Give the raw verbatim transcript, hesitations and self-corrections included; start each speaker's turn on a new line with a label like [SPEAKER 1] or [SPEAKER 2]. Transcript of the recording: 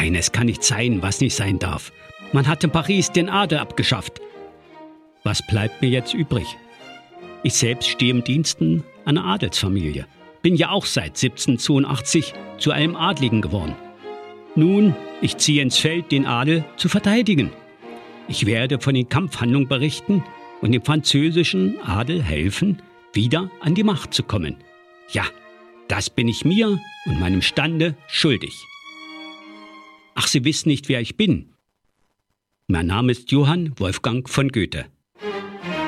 [SPEAKER 1] Nein, es kann nicht sein, was nicht sein darf. Man hat in Paris den Adel abgeschafft. Was bleibt mir jetzt übrig? Ich selbst stehe im Diensten einer Adelsfamilie. Bin ja auch seit siebzehnhundertzweiundachtzig zu einem Adligen geworden. Nun, ich ziehe ins Feld, den Adel zu verteidigen. Ich werde von den Kampfhandlungen berichten und dem französischen Adel helfen, wieder an die Macht zu kommen. Ja, das bin ich mir und meinem Stande schuldig. Ach, Sie wissen nicht, wer ich bin. Mein Name ist Johann Wolfgang von Goethe.